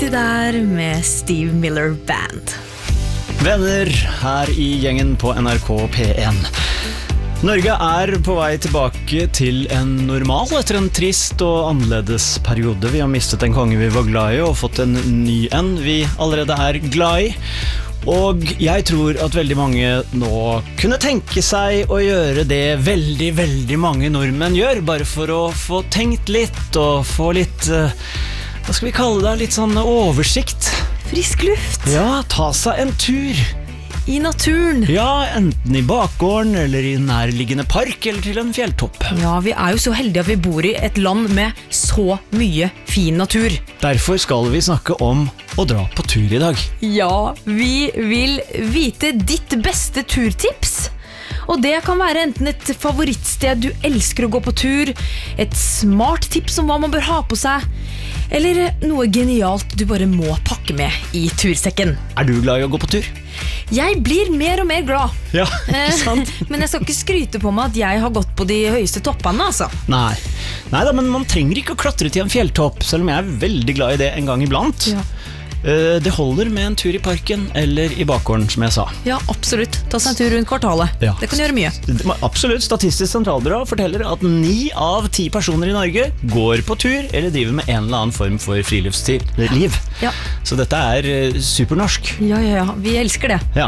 riktig der med Steve Miller Band. Venner her i gjengen på NRK P1. Norge er på vei tilbake til en normal etter en trist og annerledes periode. Vi har mistet en konge vi var glad i og fått en ny en vi allerede er glad i. Og jeg tror at veldig mange nå kunne tenke seg å gjøre det veldig mange nordmenn gjør, bare for å få tenkt litt og få litt, hva skal vi kalle det, litt sånn oversikt. Frisk luft. Ja, ta seg en tur. I naturen. Ja, enten i bakgården eller i nærliggende park eller til en fjelltopp. Ja, vi er jo så heldige at vi bor i et land med så mye fin natur. Derfor skal vi snakke om å dra på tur i dag. Ja, vi vil vite ditt beste turtips. Og det kan være enten et favorittsted du elsker å gå på tur, et smart tips om hva man bør ha på seg, eller noe genialt du bare må pakke med i tursekken. Er du glad i å gå på tur? Jeg blir mer og mer glad. Ja, ikke sant? Men jeg skal ikke skryte på meg at jeg har gått på de høyeste toppene, altså. Neida, men man trenger ikke å klatre til en fjelltopp, selv om jeg er veldig glad i det en gang iblant. Ja. Det holder med en tur i parken eller i bakgården, som jeg sa. Ja, absolutt. Ta seg en tur rundt kvartalet. Ja. Det kan gjøre mye. Absolutt. Statistisk sentralbyrå forteller at 9 av 10 personer i Norge går på tur eller driver med en eller annen form for friluftsliv. Ja. Så dette er supernorsk. Ja. Vi elsker det. Ja.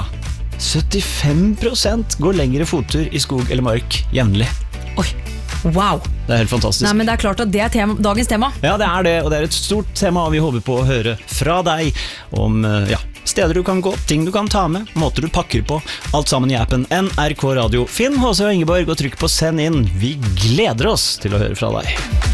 75% går lengre fottur i skog eller mark jevnlig. Oi, wow. Det er helt fantastisk. Nei, men det er klart at det er dagens tema. Ja, det er det, og det er et stort tema, og vi håper på å høre fra deg om steder du kan gå, ting du kan ta med, måter du pakker på, alt sammen i appen NRK Radio. Finn H.C. og Ingeborg og trykk på send inn. Vi gleder oss til å høre fra deg.